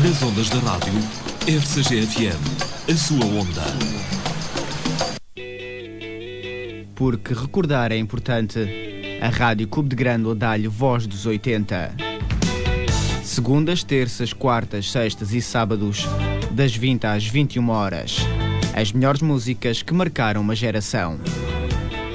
Nas ondas da rádio, RCG-FM, a sua onda. Porque recordar é importante, a Rádio Cubo de Grândola dá-lhe voz dos 80. Segundas, terças, quartas, sextas e sábados, das 20 às 21 horas. As melhores músicas que marcaram uma geração.